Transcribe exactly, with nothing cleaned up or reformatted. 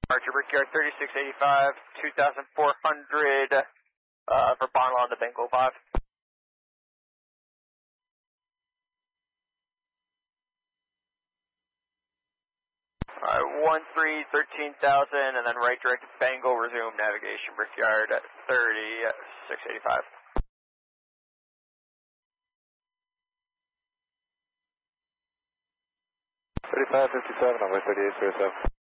Departure Brickyard thirty-six eighty-five, two thousand four hundred uh, for Bonlaw to Bengal five. Alright, one three, thirteen thousand, and then right direct Bengal, resume navigation Brickyard at thirty-six eighty-five. thirty-five fifty-seven, runway thirty-eight zero seven.